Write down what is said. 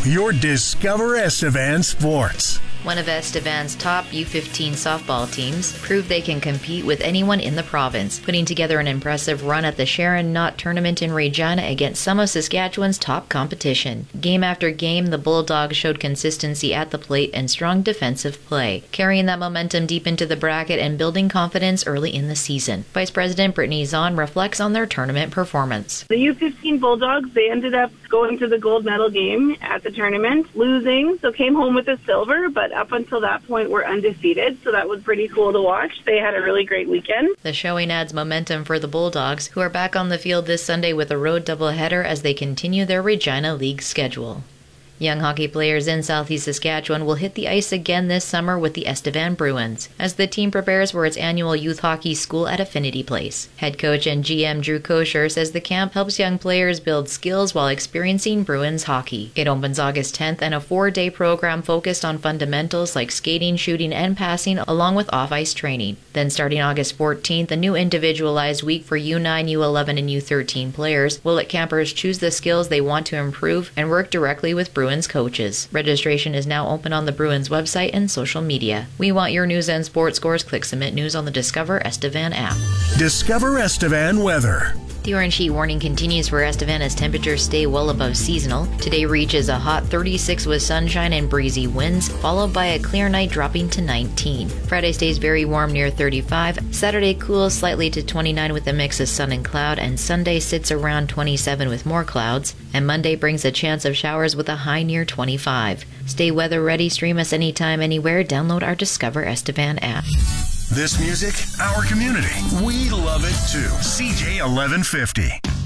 your Discover Estevan Sports. One of Estevan's top U15 softball teams proved they can compete with anyone in the province, putting together an impressive run at the Sharon Knott tournament in Regina against some of Saskatchewan's top competition. Game after game, the Bulldogs showed consistency at the plate and strong defensive play, carrying that momentum deep into the bracket and building confidence early in the season. Vice President Brittany Zahn reflects on their tournament performance. The U15 Bulldogs, they ended up going to the gold medal game at the tournament, losing, so came home with a silver, but up until that point were undefeated, so that was pretty cool to watch. They had a really great weekend. The showing adds momentum for the Bulldogs, who are back on the field this Sunday with a road doubleheader as they continue their Regina League schedule. Young hockey players in Southeast Saskatchewan will hit the ice again this summer with the Estevan Bruins, as the team prepares for its annual youth hockey school at Affinity Place. Head coach and GM Drew Kosher says the camp helps young players build skills while experiencing Bruins hockey. It opens August 10th and a 4-day program focused on fundamentals like skating, shooting, and passing, along with off-ice training. Then starting August 14th, a new individualized week for U9, U11, and U13 players will let campers choose the skills they want to improve and work directly with Bruins coaches. Registration is now open on the Bruins website and social media. We want your news and sports scores. Click Submit News on the Discover Estevan app. Discover Estevan weather. The orange heat warning continues for Estevan as temperatures stay well above seasonal. Today reaches a hot 36 with sunshine and breezy winds, followed by a clear night dropping to 19. Friday stays very warm near 35. Saturday cools slightly to 29 with a mix of sun and cloud, and Sunday sits around 27 with more clouds. And Monday brings a chance of showers with a high near 25. Stay weather ready, stream us anytime, anywhere. Download our Discover Estevan app. This music, our community. We love it too. CJ 1150.